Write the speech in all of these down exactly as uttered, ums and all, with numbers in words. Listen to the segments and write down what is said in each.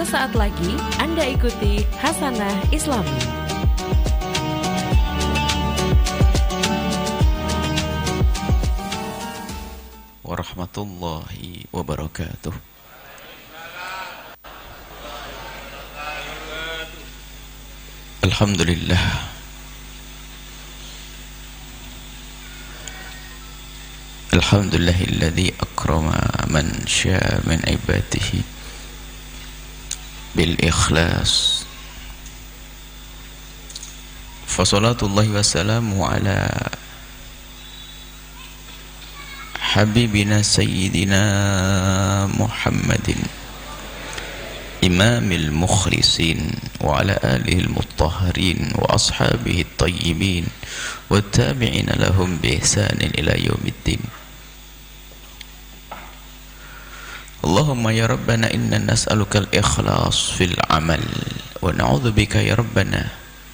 Sesaat lagi Anda ikuti Hasanah Islami. Warahmatullahi wabarakatuh. Alhamdulillah. Alhamdulillahilladzi akrama man syaa min ibadihi bil ikhlas. Fa salatullahi wa salamuhu ala habibina sayyidina Muhammadin imamil mukhlisin wa ala alihi al-mutahharin wa ashabihi at-tayyibin wa tabi'ina lahum bi ihsanin ila yaumiddin. Allahumma ya Rabbana inna nas'aluka al-ikhlas fil amal wa na'udzu bika ya Rabbana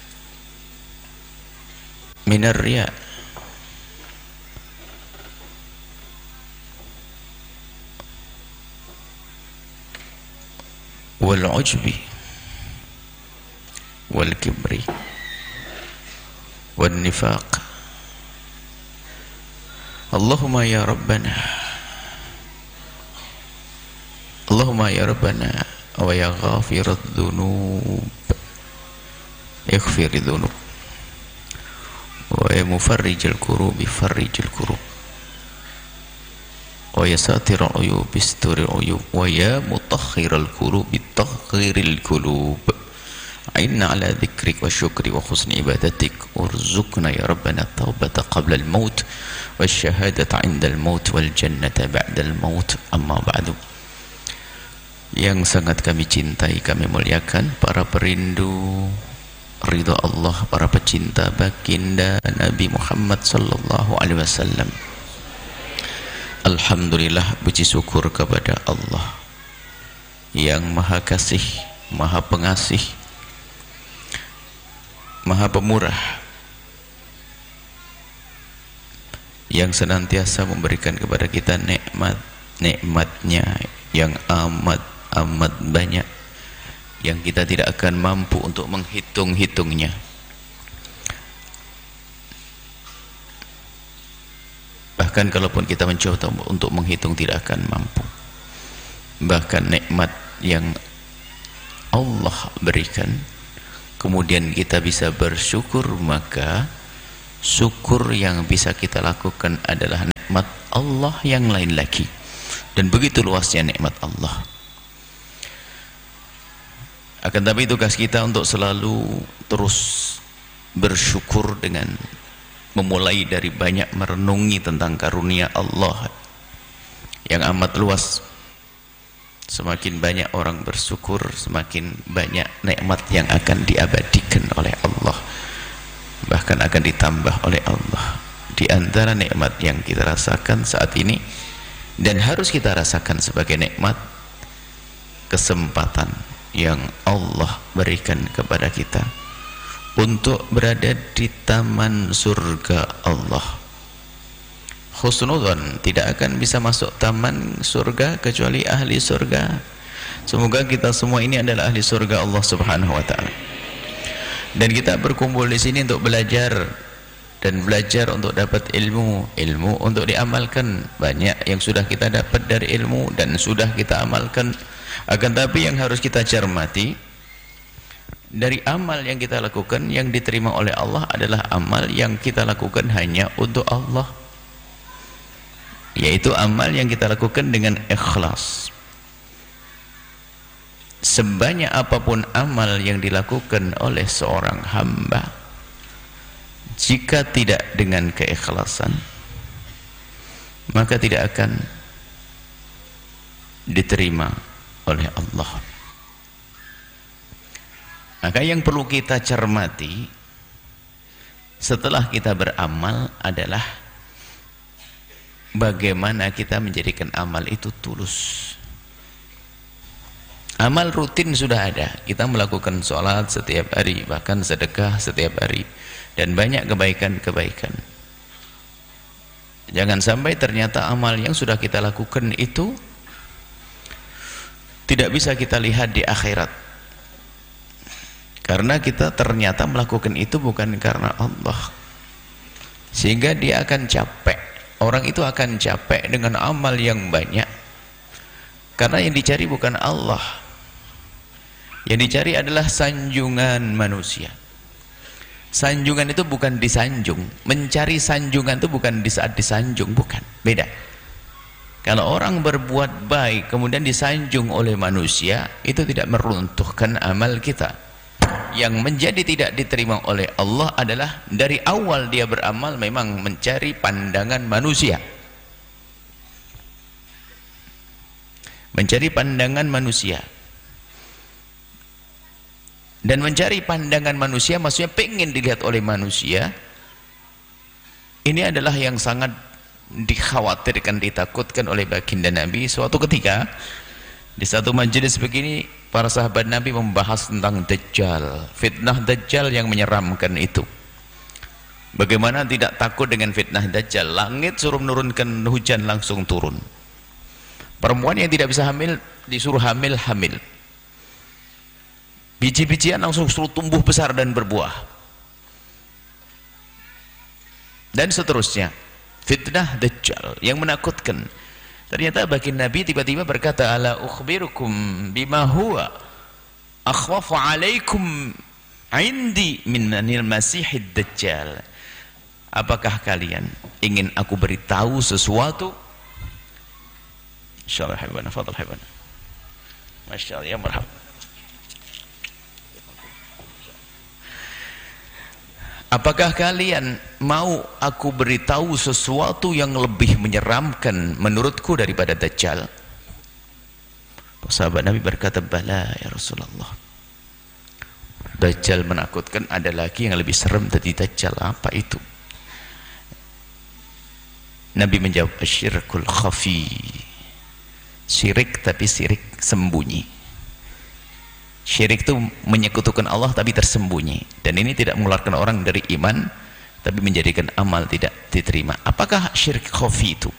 minar riya' wal 'ujbi wal kibri wan nifaq. Allahumma ya Rabbana Allahumma ya Rabbana wa ya ghafirat dhunub ighfir dhunub wa ya mufarrijal kurubi farrijal kurub wa ya satirul uyub isturil uyub wa ya mutahhiral kurubi tahhiril kulub. Inna ala dzikrik wa syukri wa husni ibadatik urzuqna ya Rabbana taubata qabla al-maut wa syahadata 'inda al-maut wal jannata ba'da al-maut. Amma ba'du. Yang sangat kami cintai, kami muliakan para perindu ridha Allah, para pecinta baginda Nabi Muhammad sallallahu alaihi wasallam. Alhamdulillah, puji syukur kepada Allah yang maha kasih, maha pengasih, maha pemurah, yang senantiasa memberikan kepada kita nikmat nikmatnya yang amat amat banyak, yang kita tidak akan mampu untuk menghitung-hitungnya. Bahkan kalaupun kita mencoba untuk menghitung tidak akan mampu. Bahkan nikmat yang Allah berikan kemudian kita bisa bersyukur, maka syukur yang bisa kita lakukan adalah nikmat Allah yang lain lagi. Dan begitu luasnya nikmat Allah. Akan tapi tugas kita untuk selalu terus bersyukur dengan memulai dari banyak merenungi tentang karunia Allah yang amat luas. Semakin banyak orang bersyukur, semakin banyak nikmat yang akan diabadikan oleh Allah, bahkan akan ditambah oleh Allah. Di antara nikmat yang kita rasakan saat ini dan harus kita rasakan sebagai nikmat, kesempatan yang Allah berikan kepada kita untuk berada di taman surga Allah. Husnudzon, tidak akan bisa masuk taman surga kecuali ahli surga. Semoga kita semua ini adalah ahli surga Allah Subhanahu wa taala. Dan kita berkumpul di sini untuk belajar, dan belajar untuk dapat ilmu, ilmu untuk diamalkan. Banyak yang sudah kita dapat dari ilmu dan sudah kita amalkan. Akan tapi yang harus kita cermati, dari amal yang kita lakukan yang diterima oleh Allah adalah amal yang kita lakukan hanya untuk Allah, yaitu amal yang kita lakukan dengan ikhlas. Sebanyak apapun amal yang dilakukan oleh seorang hamba, jika tidak dengan keikhlasan, maka tidak akan diterima oleh Allah. Maka yang perlu kita cermati setelah kita beramal adalah bagaimana kita menjadikan amal itu tulus. Amal rutin sudah ada, kita melakukan sholat setiap hari, bahkan sedekah setiap hari, dan banyak kebaikan-kebaikan. Jangan sampai ternyata amal yang sudah kita lakukan itu tidak bisa kita lihat di akhirat, karena kita ternyata melakukan itu bukan karena Allah, sehingga dia akan capek. Orang itu akan capek dengan amal yang banyak, karena yang dicari bukan Allah, yang dicari adalah sanjungan manusia. Sanjungan itu bukan disanjung, mencari sanjungan itu bukan di saat disanjung, bukan, beda. Kalau orang berbuat baik kemudian disanjung oleh manusia, itu tidak meruntuhkan amal kita. Yang menjadi tidak diterima oleh Allah adalah dari awal dia beramal memang mencari pandangan manusia, mencari pandangan manusia. Dan mencari pandangan manusia maksudnya pengen dilihat oleh manusia, ini adalah yang sangat dikhawatirkan, ditakutkan oleh baginda Nabi. Suatu ketika di satu majelis begini, para sahabat Nabi membahas tentang Dajjal, fitnah Dajjal yang menyeramkan itu. Bagaimana tidak takut dengan fitnah Dajjal? Langit suruh menurunkan hujan, langsung turun. Perempuan yang tidak bisa hamil disuruh hamil, hamil. Biji-bijian langsung suruh tumbuh besar dan berbuah, dan seterusnya. Fitnah Dajjal yang menakutkan. Ternyata baginda Nabi tiba-tiba berkata, ala ukhbirukum bima huwa akhwafu alaikum indi minanil masihid Dajjal. Apakah kalian ingin aku beritahu sesuatu? Insyaallah habibana, fadal habibana. Masyaallah, ya marhab. Apakah kalian mau aku beritahu sesuatu yang lebih menyeramkan menurutku daripada Dajjal? Sahabat Nabi berkata, bala ya Rasulullah. Dajjal menakutkan, ada lagi yang lebih serem dari Dajjal. Apa itu? Nabi menjawab, asyirkul khafi. Syirik tapi syirik sembunyi. Syirik itu menyekutukan Allah tapi tersembunyi, dan ini tidak mengeluarkan orang dari iman tapi menjadikan amal tidak diterima. Apakah syirik khafi itu?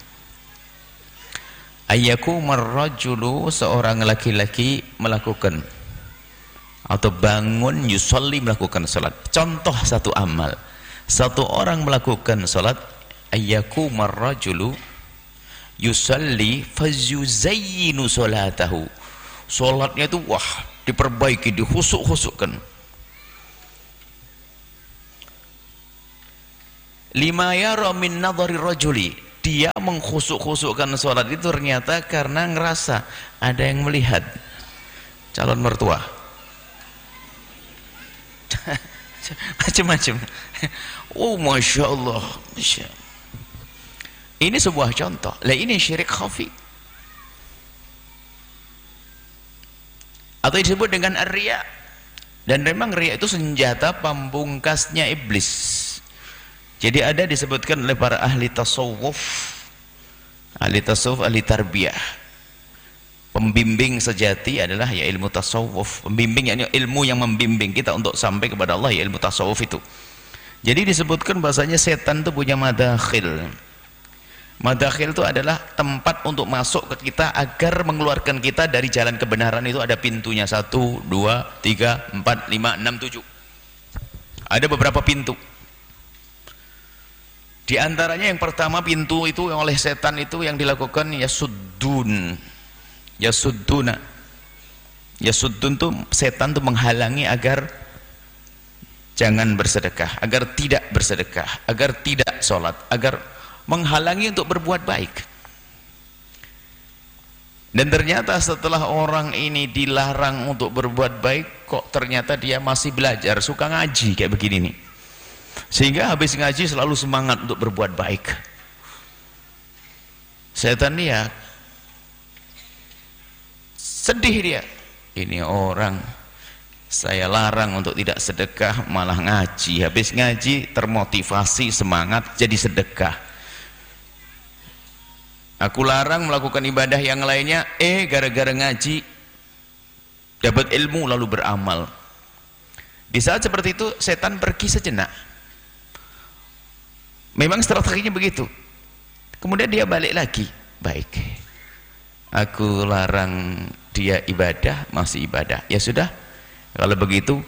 Ayyakumar rajulu, seorang laki-laki melakukan atau bangun yusolli, melakukan salat. Contoh satu amal, satu orang melakukan salat, ayyakumar rajulu yusolli fayuzayyinu salatahu. Salatnya itu wah, diperbaiki, dihusuk-husukkan. Lima yara min nadhari rajuli, dia menghusuk-husukkan salat itu ternyata karena ngerasa ada yang melihat, calon mertua. Macam-macam. Oh masya Allah, masya. Ini sebuah contoh. Lah ini syirik khafi. Atau disebut dengan ar-riya. Dan memang riya itu senjata pambungkasnya iblis. Jadi ada disebutkan oleh para ahli tasawuf, ahli tasawuf, ahli tarbiyah, pembimbing sejati adalah ya ilmu tasawuf. Pembimbing yakni ilmu yang membimbing kita untuk sampai kepada Allah, ya ilmu tasawuf itu. Jadi disebutkan bahasanya setan itu punya madakhil. Madakhil itu adalah tempat untuk masuk ke kita agar mengeluarkan kita dari jalan kebenaran. Itu ada pintunya, satu, dua, tiga, empat, lima, enam, tujuh. Ada beberapa pintu. Di antaranya yang pertama pintu itu yang oleh setan itu yang dilakukan yasuddun. Yasudduna. Yasuddun itu setan itu menghalangi agar jangan bersedekah, agar tidak bersedekah, agar tidak sholat, agar menghalangi untuk berbuat baik. Dan ternyata setelah orang ini dilarang untuk berbuat baik, kok ternyata dia masih belajar, suka ngaji kayak begini nih, sehingga habis ngaji selalu semangat untuk berbuat baik. Setan dia sedih, dia ini orang saya larang untuk tidak sedekah malah ngaji, habis ngaji termotivasi semangat jadi sedekah. Aku larang melakukan ibadah yang lainnya, eh gara-gara ngaji dapat ilmu lalu beramal. Di saat seperti itu setan pergi sejenak. Memang strateginya begitu. Kemudian dia balik lagi, baik, aku larang dia ibadah, masih ibadah. Ya sudah, kalau begitu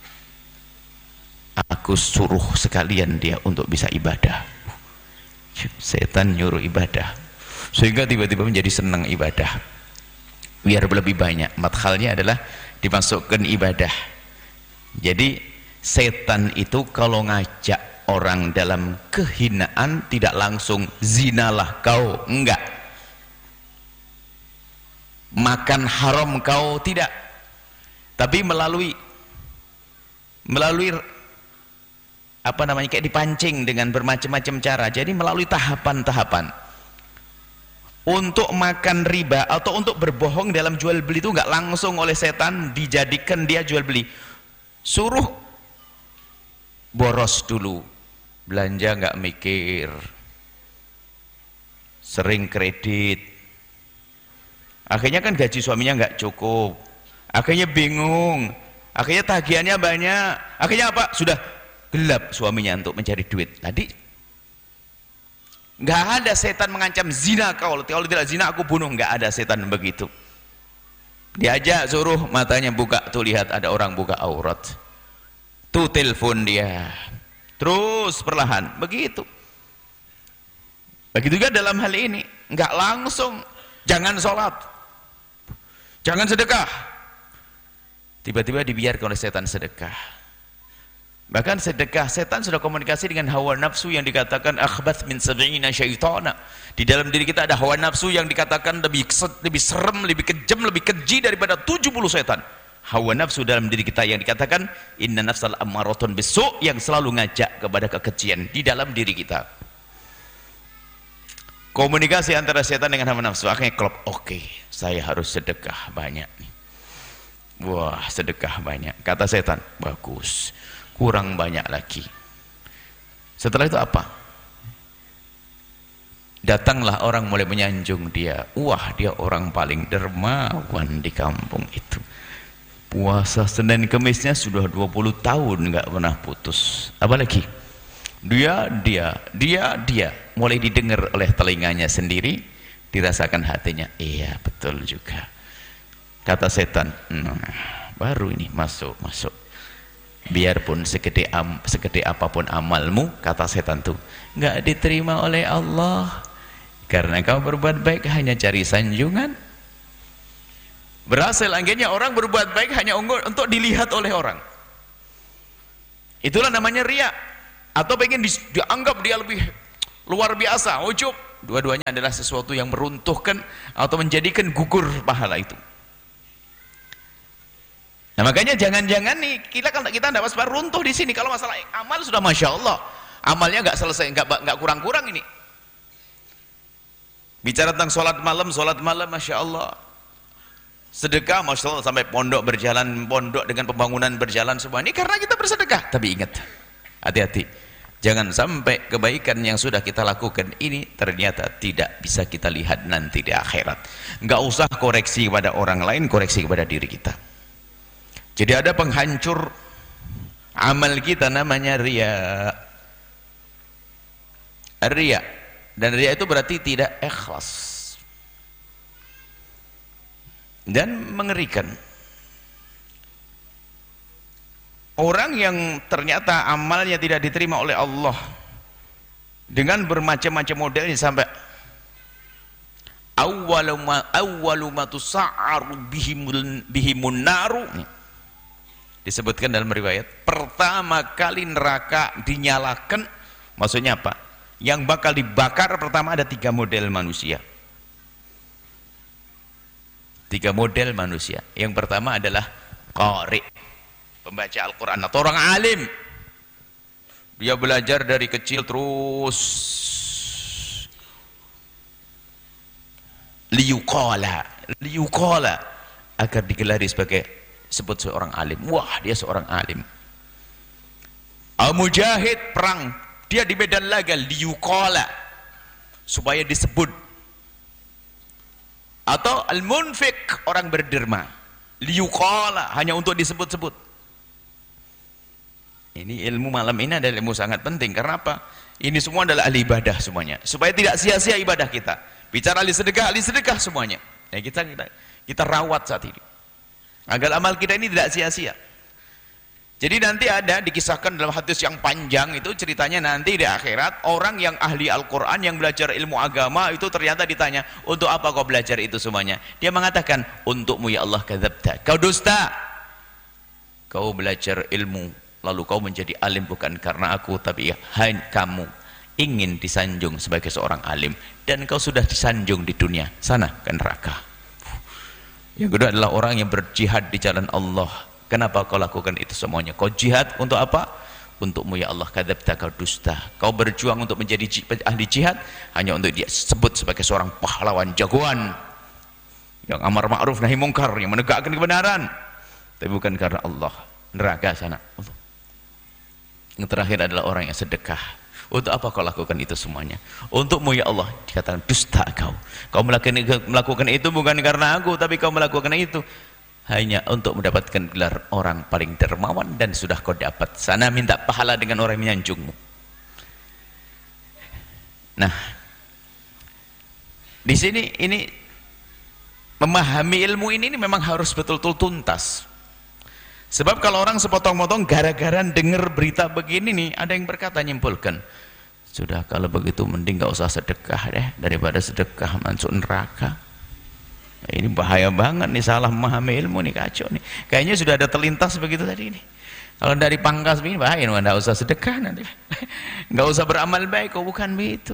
aku suruh sekalian dia untuk bisa ibadah. Setan nyuruh ibadah, sehingga tiba-tiba menjadi senang ibadah, biar lebih banyak. Madkhalnya adalah dimasukkan ibadah. Jadi setan itu kalau ngajak orang dalam kehinaan, tidak langsung zinalah kau, enggak. Makan haram kau, tidak. Tapi melalui melalui apa namanya, kayak dipancing dengan bermacam-macam cara. Jadi melalui tahapan-tahapan. Untuk makan riba atau untuk berbohong dalam jual beli itu enggak langsung oleh setan dijadikan dia jual beli. Suruh boros dulu, belanja enggak mikir, sering kredit, akhirnya kan gaji suaminya enggak cukup, akhirnya bingung, akhirnya tagihannya banyak, akhirnya apa? Sudah gelap suaminya untuk mencari duit. Tadi enggak ada setan mengancam zina kau, kalau tidak zina aku bunuh, enggak ada setan begitu. Diajak suruh matanya buka, tuh lihat ada orang buka aurat, tuh telepon dia, terus perlahan begitu. Begitu juga dalam hal ini, enggak langsung jangan sholat, jangan sedekah, tiba-tiba dibiarkan oleh setan sedekah. Bahkan sedekah, setan sudah komunikasi dengan hawa nafsu yang dikatakan akhbath min sab'ina syaitana. Di dalam diri kita ada hawa nafsu yang dikatakan lebih lebih serem, lebih kejam, lebih keji daripada tujuh puluh setan. Hawa nafsu dalam diri kita yang dikatakan inna nafsal ammaratun bisu', yang selalu ngajak kepada kekejian di dalam diri kita. Komunikasi antara setan dengan hawa nafsu, akhirnya klop, oke, okay, saya harus sedekah banyak nih. Wah, sedekah banyak, kata setan, bagus, kurang banyak lagi. Setelah itu apa? Datanglah orang mulai menyanjung dia, wah dia orang paling dermawan di kampung itu, puasa Senin Kemisnya sudah dua puluh tahun nggak pernah putus. Apalagi dia dia dia dia mulai didengar oleh telinganya sendiri, dirasakan hatinya, iya betul juga. Kata setan, nah, baru ini masuk masuk. Biarpun segede am, segede apapun amalmu, kata setan tuh, nggak diterima oleh Allah karena kau berbuat baik hanya cari sanjungan. Berhasil akhirnya orang berbuat baik hanya untuk dilihat oleh orang. Itulah namanya riya, atau pengen di, dianggap dia lebih luar biasa, ujub. Dua-duanya adalah sesuatu yang meruntuhkan atau menjadikan gugur pahala itu. Nah makanya jangan-jangan nih kita kan kita tidak waspada runtuh di sini. Kalau masalah amal sudah masya Allah, amalnya nggak selesai, nggak nggak kurang-kurang ini. Bicara tentang sholat malam, sholat malam masya Allah. Sedekah masya Allah, sampai pondok berjalan, pondok dengan pembangunan berjalan semua ini karena kita bersedekah. Tapi ingat, hati-hati, jangan sampai kebaikan yang sudah kita lakukan ini ternyata tidak bisa kita lihat nanti di akhirat. Nggak usah koreksi kepada orang lain, koreksi kepada diri kita. Jadi ada penghancur amal kita namanya riya. Riya, dan riya itu berarti tidak ikhlas dan mengerikan. Orang yang ternyata amalnya tidak diterima oleh Allah dengan bermacam-macam modelnya, sampai awwalu ma awwalu ma tusa'aru bihimun bihimun naru, disebutkan dalam riwayat, pertama kali neraka dinyalakan, maksudnya apa? Yang bakal dibakar pertama ada tiga model manusia. Tiga model manusia. Yang pertama adalah qari, pembaca Al-Quran atau orang alim. Dia belajar dari kecil terus liyuqala, liyuqala, agar digelari sebagai sebut seorang alim. Wah, dia seorang alim. Al-Mujahid, perang, dia di medan laga, liyuqala, supaya disebut. Atau al-munfik, orang berderma, liyuqala, hanya untuk disebut-sebut. Ini ilmu malam ini adalah ilmu sangat penting. Karena apa? Ini semua adalah ahli ibadah semuanya, supaya tidak sia-sia ibadah kita. Bicara ahli sedekah, ahli sedekah semuanya. Nah, kita, kita Kita rawat saat ini agar amal kita ini tidak sia-sia. Jadi nanti ada dikisahkan dalam hadis yang panjang itu, ceritanya nanti di akhirat orang yang ahli Al-Quran, yang belajar ilmu agama itu ternyata ditanya, untuk apa kau belajar itu semuanya? Dia mengatakan, untukmu ya Allah, kadzabta, kau dusta. Kau belajar ilmu lalu kau menjadi alim bukan karena aku, tapi hanya kamu ingin disanjung sebagai seorang alim, dan kau sudah disanjung di dunia, sana ke neraka. Yang kedua adalah orang yang berjihad di jalan Allah. Kenapa kau lakukan itu semuanya? Kau jihad untuk apa? Untukmu ya Allah, kadzabta, kau dusta. Kau berjuang untuk menjadi ahli jihad hanya untuk dia sebut sebagai seorang pahlawan jagoan yang amar ma'ruf nahi mungkar, yang menegakkan kebenaran, tapi bukan karena Allah. Neraka sana. Yang terakhir adalah orang yang sedekah. Untuk apa kau lakukan itu semuanya? Untukmu ya Allah. Dikatakan dusta kau. Kau melakukan, melakukan itu bukan karena aku, tapi kau melakukan itu hanya untuk mendapatkan gelar orang paling dermawan, dan sudah kau dapat. Sana minta pahala dengan orang yang menyanjungmu. Nah, di sini ini memahami ilmu ini, ini memang harus betul-betul tuntas. Sebab kalau orang sepotong-potong gara-gara dengar berita begini nih, ada yang berkata, nyimpulkan, sudah kalau begitu mending gak usah sedekah deh, daripada sedekah masuk neraka. Ini bahaya banget nih, salah memahami ilmu nih, kacau nih. Kayaknya sudah ada terlintas begitu tadi nih. Kalau dari pangkas begini bahaya, nggak usah sedekah nanti, nggak usah beramal baik. Kok bukan begitu?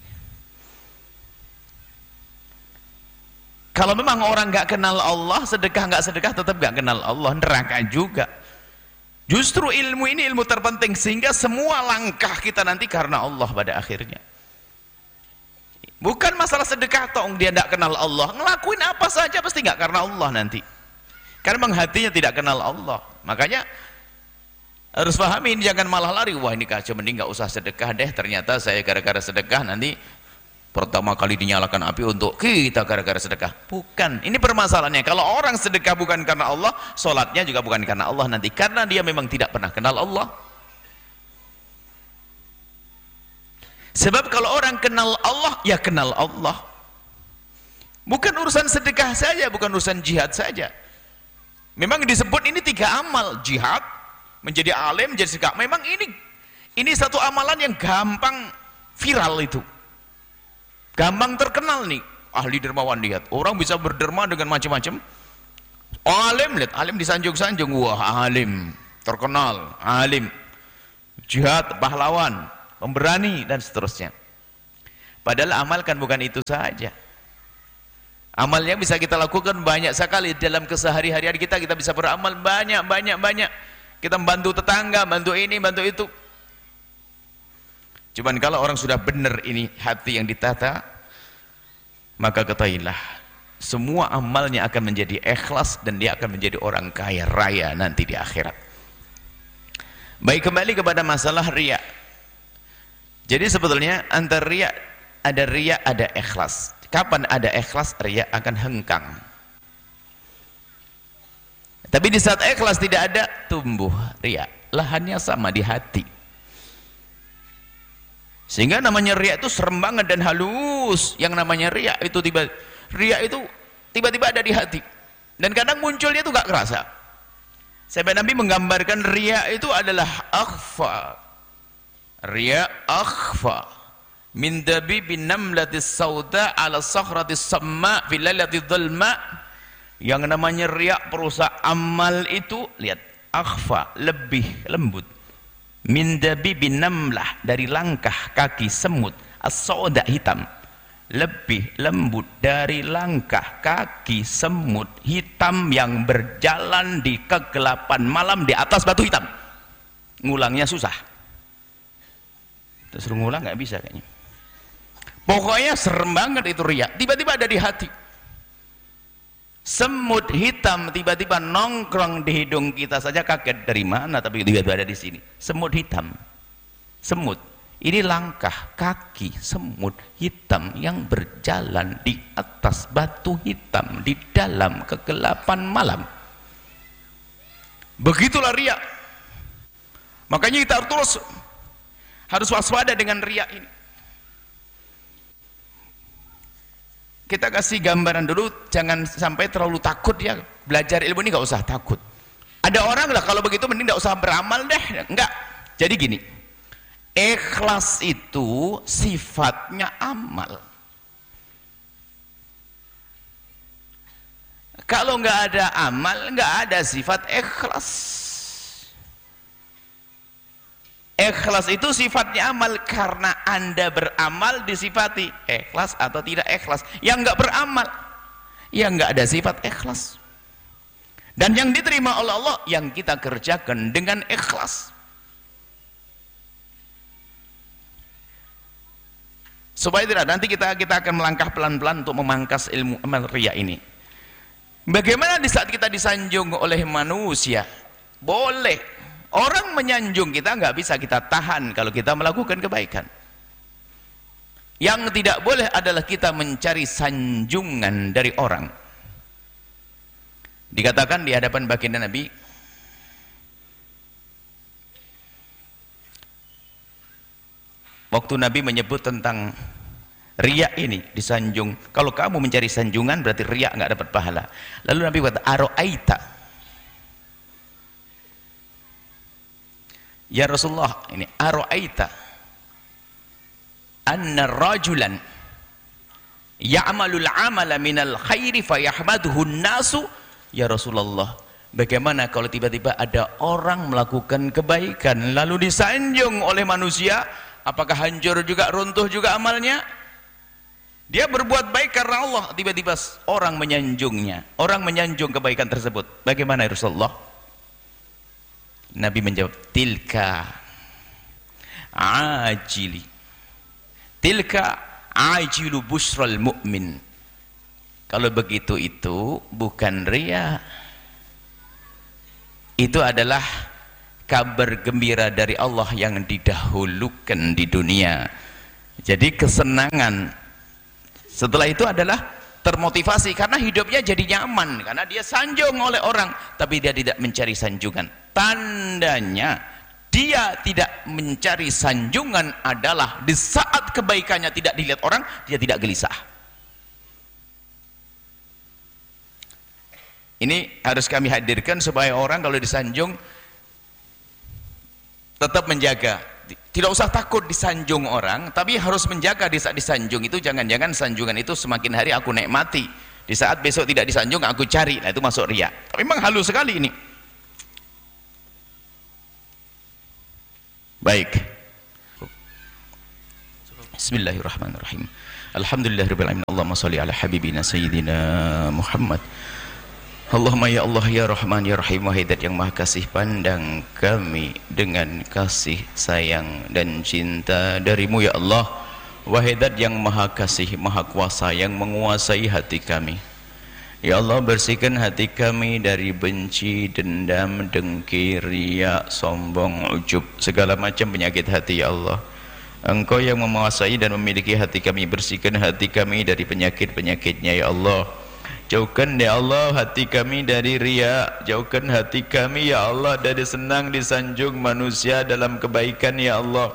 Kalau memang orang nggak kenal Allah, sedekah nggak sedekah tetap nggak kenal Allah, neraka juga. Justru ilmu ini ilmu terpenting, sehingga semua langkah kita nanti karena Allah pada akhirnya. Bukan masalah sedekah toh dia tidak kenal Allah, ngelakuin apa saja pasti nggak karena Allah nanti, karena memang hatinya tidak kenal Allah. Makanya harus pahami, jangan malah lari, wah ini kacau, mending nggak usah sedekah deh, ternyata saya gara-gara sedekah nanti pertama kali dinyalakan api untuk kita gara-gara sedekah. Bukan, ini permasalahannya. Kalau orang sedekah bukan karena Allah, sholatnya juga bukan karena Allah nanti, karena dia memang tidak pernah kenal Allah. Sebab kalau orang kenal Allah, ya kenal Allah. Bukan urusan sedekah saja, bukan urusan jihad saja. Memang disebut ini tiga amal, jihad, menjadi alim, menjadi sedekah. Memang ini ini satu amalan yang gampang viral itu. Gampang terkenal nih, ahli dermawan, lihat. Orang bisa berderma dengan macam-macam. Alim, lihat, alim disanjung-sanjung, wah alim, terkenal, alim. Jihad, pahlawan, pemberani, dan seterusnya. Padahal amal kan bukan itu saja. Amal yang bisa kita lakukan banyak sekali dalam kesehari-harian kita. Kita bisa beramal banyak, banyak, banyak. Kita membantu tetangga, bantu ini, bantu itu. Cuman kalau orang sudah benar ini hati yang ditata, maka ketahuilah semua amalnya akan menjadi ikhlas, dan dia akan menjadi orang kaya raya nanti di akhirat. Baik, kembali kepada masalah riya. Jadi sebetulnya antara riya, ada riya, ada ikhlas. Kapan ada ikhlas, riya akan hengkang. Tapi di saat ikhlas tidak ada, tumbuh riya. Lahannya sama di hati. Sehingga namanya riya itu serem banget dan halus. Yang namanya riya itu tiba riya itu tiba-tiba ada di hati. Dan kadang munculnya itu gak kerasa. Sampai Nabi menggambarkan riya itu adalah akhfa. Riya akhfa min dabibin namlatis sauda ala sakhratis samma fi lailatil dhulma. Yang namanya riya, perusak amal itu, lihat, akhfa, lebih lembut, min dabibin namlah, dari langkah kaki semut, as-sauda, hitam, lebih lembut dari langkah kaki semut hitam yang berjalan di kegelapan malam di atas batu hitam. Ngulangnya susah, terus ngulang nggak bisa kayaknya. Pokoknya serem banget itu riya, tiba-tiba ada di hati. Semut hitam tiba-tiba nongkrong di hidung kita saja kaget, dari mana, tapi tiba-tiba ada di sini. Semut hitam, semut ini langkah kaki semut hitam yang berjalan di atas batu hitam di dalam kegelapan malam. Begitulah riya. Makanya kita harus terus harus waspada dengan riya ini. kita kasih gambaran dulu, jangan sampai terlalu takut ya. Belajar ilmu ini nggak usah takut. Ada orang lah kalau begitu mending nggak usah beramal deh. Enggak. Jadi gini, ikhlas itu sifatnya amal. Kalau nggak ada amal, nggak ada sifat ikhlas. Ikhlas itu sifatnya amal, karena Anda beramal disifati ikhlas atau tidak ikhlas. Yang nggak beramal, yang nggak ada sifat ikhlas. Dan yang diterima oleh Allah, yang kita kerjakan dengan ikhlas. Supaya tidak, nanti kita kita akan melangkah pelan-pelan untuk memangkas ilmu amal riya ini. Bagaimana di saat kita disanjung oleh manusia? Boleh orang menyanjung kita, nggak bisa kita tahan kalau kita melakukan kebaikan. Yang tidak boleh adalah kita mencari sanjungan dari orang. Dikatakan di hadapan baginda Nabi, waktu Nabi menyebut tentang riya ini, disanjung, kalau kamu mencari sanjungan berarti riya nggak dapat pahala. Lalu Nabi kata, aro'aita, ya Rasulullah, ini aro'aita anna rajulan ya'malul amala minal khairi fayahmaduhun nasu. Ya Rasulullah, bagaimana kalau tiba-tiba ada orang melakukan kebaikan lalu disanjung oleh manusia, apakah hancur juga, runtuh juga amalnya? Dia berbuat baik karena Allah, tiba-tiba orang menyanjungnya, orang menyanjung kebaikan tersebut. Bagaimana ya Rasulullah? Nabi menjawab, tilka ajili, tilka ajilu busral mu'min. Kalau begitu itu bukan riya, itu adalah kabar gembira dari Allah yang didahulukan di dunia. Jadi kesenangan setelah itu adalah termotivasi, karena hidupnya jadi nyaman, karena dia sanjung oleh orang tapi dia tidak mencari sanjungan. Tandanya dia tidak mencari sanjungan adalah di saat kebaikannya tidak dilihat orang, dia tidak gelisah. Ini harus kami hadirkan supaya orang kalau disanjung tetap menjaga. Tidak usah takut disanjung orang, tapi harus menjaga di saat disanjung itu. Jangan-jangan sanjungan itu semakin hari aku nikmati, di saat besok tidak disanjung aku cari, nah itu masuk riya. Tapi memang halus sekali ini. Baik, bismillahirrahmanirrahim. Alhamdulillahirabbil alamin. Allahumma shalli ala habibina sayyidina Muhammad. Allahumma ya Allah ya Rahman ya Rahim, wahai Zat yang Maha Kasih, pandang kami dengan kasih sayang dan cinta darimu ya Allah. Wahai Zat yang Maha Kasih, Maha Kuasa, yang menguasai hati kami, ya Allah, bersihkan hati kami dari benci, dendam, dengki, riya, sombong, ujub, segala macam penyakit hati ya Allah. Engkau yang menguasai dan memiliki hati kami, bersihkan hati kami dari penyakit-penyakitnya ya Allah. Jauhkan ya Allah hati kami dari riya, jauhkan hati kami ya Allah dari senang disanjung manusia dalam kebaikan ya Allah.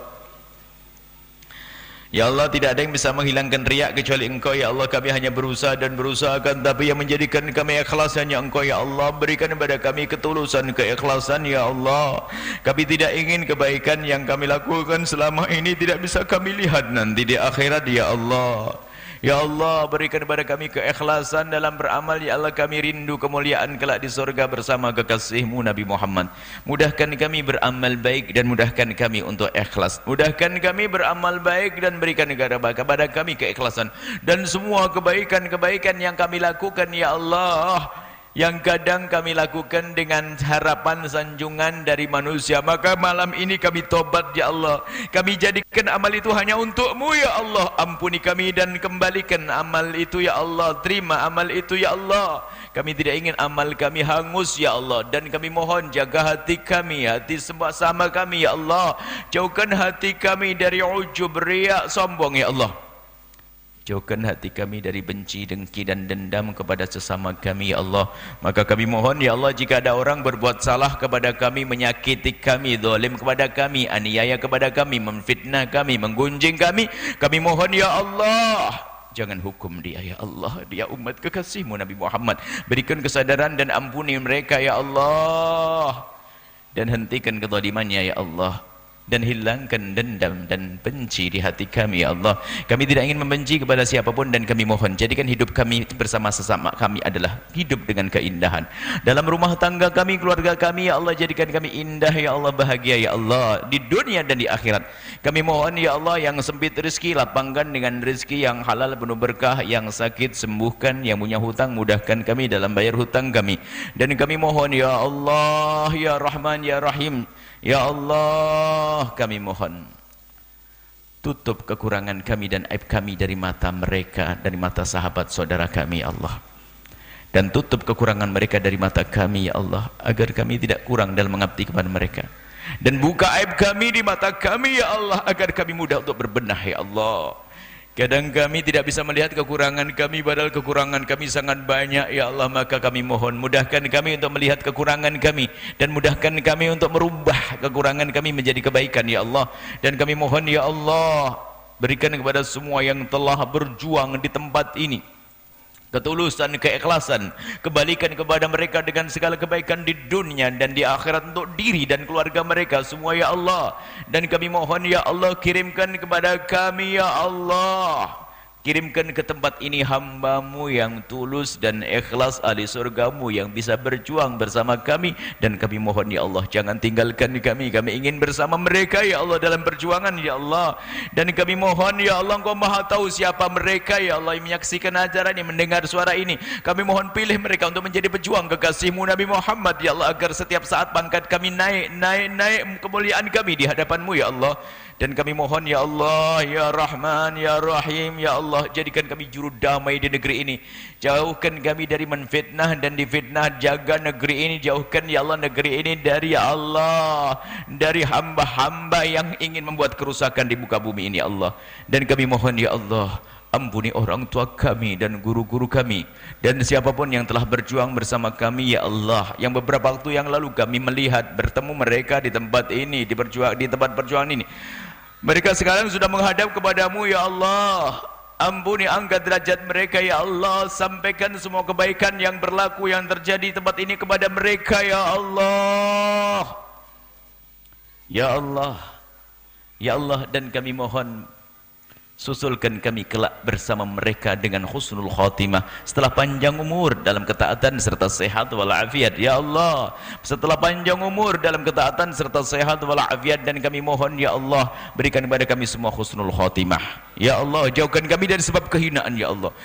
Ya Allah, tidak ada yang bisa menghilangkan riya kecuali Engkau ya Allah. Kami hanya berusaha dan berusaha akan, tapi yang menjadikan kami ikhlas hanya Engkau ya Allah. Berikan kepada kami ketulusan, keikhlasan ya Allah. Kami tidak ingin kebaikan yang kami lakukan selama ini tidak bisa kami lihat nanti di akhirat ya Allah. Ya Allah, berikan kepada kami keikhlasan dalam beramal ya Allah. Kami rindu kemuliaan kelak di surga bersama kekasih-Mu Nabi Muhammad. Mudahkan kami beramal baik dan mudahkan kami untuk ikhlas. Mudahkan kami beramal baik dan berikan kepada kami keikhlasan dan semua kebaikan-kebaikan yang kami lakukan ya Allah, yang kadang kami lakukan dengan harapan sanjungan dari manusia, maka malam ini kami tobat ya Allah. Kami jadikan amal itu hanya untuk-Mu ya Allah. Ampuni kami dan kembalikan amal itu ya Allah. Terima amal itu ya Allah. Kami tidak ingin amal kami hangus ya Allah. Dan kami mohon jaga hati kami, hati semua sama kami ya Allah. Jauhkan hati kami dari ujub, riya, sombong ya Allah. Jauhkan hati kami dari benci, dengki dan dendam kepada sesama kami ya Allah. Maka kami mohon ya Allah, jika ada orang berbuat salah kepada kami, menyakiti kami, zalim kepada kami, aniaya kepada kami, memfitnah kami, menggunjing kami, kami mohon ya Allah, jangan hukum dia ya Allah, dia umat kekasihmu Nabi Muhammad, berikan kesadaran dan ampuni mereka ya Allah, dan hentikan kezalimannya ya Allah, dan hilangkan dendam dan benci di hati kami ya Allah. Kami tidak ingin membenci kepada siapapun, dan kami mohon jadikan hidup kami bersama sesama kami adalah hidup dengan keindahan. Dalam rumah tangga kami, keluarga kami ya Allah, jadikan kami indah ya Allah, bahagia ya Allah di dunia dan di akhirat. Kami mohon ya Allah, yang sempit rezeki lapangkan dengan rezeki yang halal penuh berkah, yang sakit sembuhkan, yang punya hutang mudahkan kami dalam bayar hutang kami. Dan kami mohon ya Allah ya Rahman ya Rahim, ya Allah, kami mohon tutup kekurangan kami dan aib kami dari mata mereka, dari mata sahabat saudara kami ya Allah, dan tutup kekurangan mereka dari mata kami ya Allah, agar kami tidak kurang dalam mengabdi kepada mereka, dan buka aib kami di mata kami ya Allah, agar kami mudah untuk berbenah ya Allah. Kadang kami tidak bisa melihat kekurangan kami, padahal kekurangan kami sangat banyak ya Allah, maka kami mohon mudahkan kami untuk melihat kekurangan kami, dan mudahkan kami untuk merubah kekurangan kami menjadi kebaikan ya Allah. Dan kami mohon ya Allah, berikan kepada semua yang telah berjuang di tempat ini ketulusan, keikhlasan, kebalikan kepada mereka dengan segala kebaikan di dunia dan di akhirat untuk diri dan keluarga mereka semua ya Allah. Dan kami mohon ya Allah, kirimkan kepada kami ya Allah, kirimkan ke tempat ini hamba-Mu yang tulus dan ikhlas, ahli surga-Mu yang bisa berjuang bersama kami. Dan kami mohon ya Allah, jangan tinggalkan kami, kami ingin bersama mereka ya Allah dalam perjuangan ya Allah. Dan kami mohon ya Allah, Engkau maha tahu siapa mereka ya Allah yang menyaksikan acara ini, mendengar suara ini. Kami mohon pilih mereka untuk menjadi pejuang kekasih-Mu Nabi Muhammad ya Allah, agar setiap saat pangkat kami naik, naik, naik kemuliaan kami di hadapan-Mu ya Allah. Dan kami mohon ya Allah ya Rahman ya Rahim ya Allah, jadikan kami juru damai di negeri ini, jauhkan kami dari menfitnah dan difitnah, jaga negeri ini, jauhkan ya Allah negeri ini dari ya Allah, dari hamba-hamba yang ingin membuat kerusakan di muka bumi ini ya Allah. Dan kami mohon ya Allah, ampuni orang tua kami dan guru-guru kami, dan siapapun yang telah berjuang bersama kami ya Allah, yang beberapa waktu yang lalu kami melihat bertemu mereka di tempat ini, di perjuang di tempat perjuangan ini. Mereka sekarang sudah menghadap kepadamu ya Allah. Ampuni, angkat derajat mereka ya Allah, sampaikan semua kebaikan yang berlaku yang terjadi di tempat ini kepada mereka ya Allah. Ya Allah, ya Allah, dan kami mohon susulkan kami kelak bersama mereka dengan husnul khatimah, setelah panjang umur dalam ketaatan serta sehat walafiat ya Allah, setelah panjang umur dalam ketaatan serta sehat walafiat. Dan kami mohon ya Allah, berikan kepada kami semua husnul khatimah ya Allah, jauhkan kami dari sebab kehinaan ya Allah.